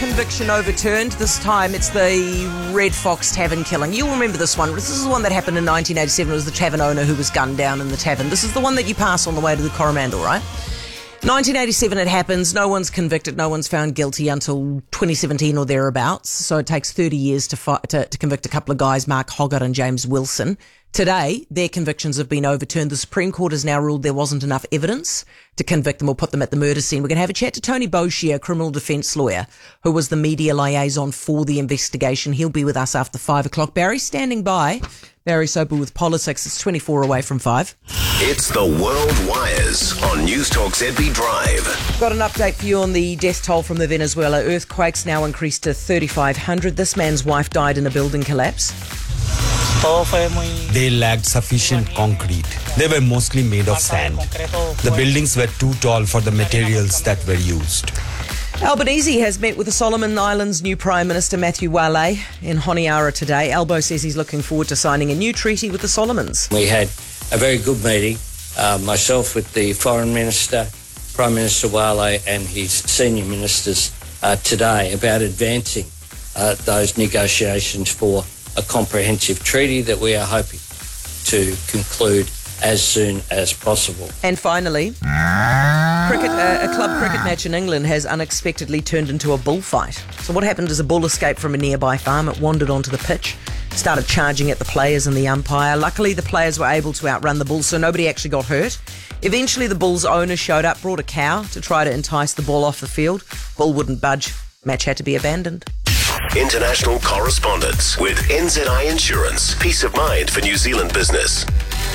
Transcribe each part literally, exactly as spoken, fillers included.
conviction overturned. This time it's the Red Fox Tavern killing. You'll remember this one. This is the one that happened in nineteen eighty-seven. It was the tavern owner who was gunned down in the tavern. This is the one that you pass on the way to the Coromandel, right? nineteen eighty-seven it happens. No one's convicted. No one's found guilty until twenty seventeen or thereabouts. So it takes thirty years to, fight, to, to convict a couple of guys, Mark Hoggart and James Wilson. Today, their convictions have been overturned. The Supreme Court has now ruled there wasn't enough evidence to convict them or put them at the murder scene. We're going to have a chat to Tony Boshier, criminal defence lawyer, who was the media liaison for the investigation. He'll be with us after five o'clock. Barry standing by. Barry Soper with Politics. It's twenty-four away from five. It's the World Wires on Newstalk Z B Drive. Got an update for you on the death toll from the Venezuela earthquakes, now increased to thirty-five hundred. This man's wife died in a building collapse. They lacked sufficient concrete. They were mostly made of sand. The buildings were too tall for the materials that were used. Albanese has met with the Solomon Islands' new Prime Minister Matthew Wale in Honiara today. Albo says he's looking forward to signing a new treaty with the Solomons. We had a very good meeting, uh, myself with the Foreign Minister, Prime Minister Wale and his senior ministers uh, today about advancing uh, those negotiations for a comprehensive treaty that we are hoping to conclude as soon as possible. And finally, cricket, uh, a club cricket match in England has unexpectedly turned into a bullfight. So what happened is a bull escaped from a nearby farm. It wandered onto the pitch, started charging at the players and the umpire. Luckily, the players were able to outrun the bull, so nobody actually got hurt. Eventually, the bull's owner showed up, brought a cow to try to entice the bull off the field. Bull wouldn't budge. Match had to be abandoned. International correspondence with N Z I Insurance. Peace of mind for New Zealand business.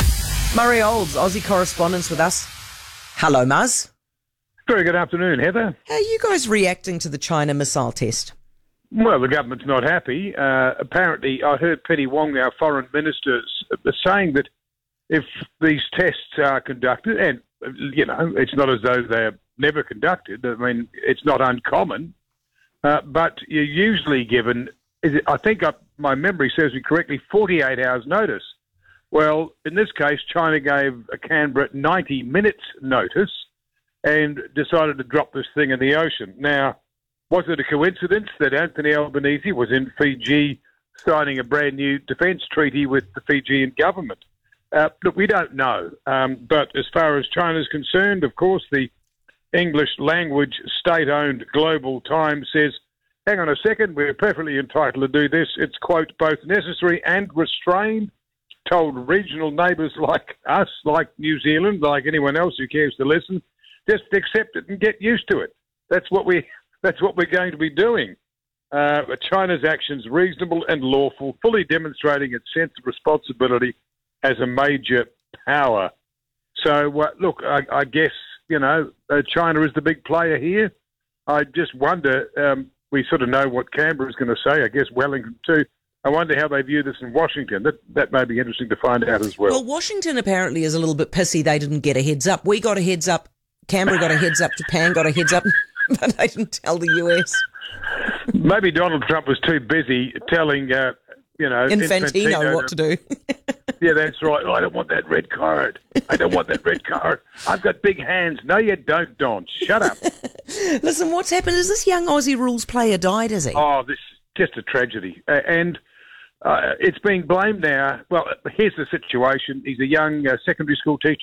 Murray Olds, Aussie correspondence with us. Hello, Muzz. Very good afternoon, Heather. How are you guys reacting to the China missile test? Well, the government's not happy. Uh, apparently, I heard Penny Wong, our foreign minister, saying that if these tests are conducted, and, you know, it's not as though they're never conducted. I mean, it's not uncommon. Uh, but you're usually given, is it, I think I, my memory serves me correctly, forty-eight hours notice. Well, in this case, China gave Canberra ninety minutes notice and decided to drop this thing in the ocean. Now, was it a coincidence that Anthony Albanese was in Fiji signing a brand new defence treaty with the Fijian government? Uh, look, we don't know. Um, but as far as China's concerned, of course, the English language state-owned Global Times says, hang on a second, we're perfectly entitled to do this. It's, quote, both necessary and restrained. Told regional neighbours like us, like New Zealand, like anyone else who cares to listen, just accept it and get used to it. That's what, we, that's what we're going to be doing. Uh, China's actions reasonable and lawful, fully demonstrating its sense of responsibility as a major power. So, uh, look, I, I guess, you know, uh, China is the big player here. I just wonder, um, we sort of know what Canberra is going to say, I guess Wellington too. I wonder how they view this in Washington. That that may be interesting to find out as well. Well, Washington apparently is a little bit pissy they didn't get a heads up. We got a heads up, Canberra got a heads up, Japan got a heads up, but they didn't tell the U S. Maybe Donald Trump was too busy telling, uh, you know... Infantino, Infantino what to do. Yeah, that's right. Oh, I don't want that red card. I don't want that red card. I've got big hands. No, you don't, Don. Shut up. Listen, what's happened is this young Aussie rules player died, is he? Oh, this is just a tragedy. Uh, and uh, it's being blamed now. Well, here's the situation. He's a young uh, secondary school teacher.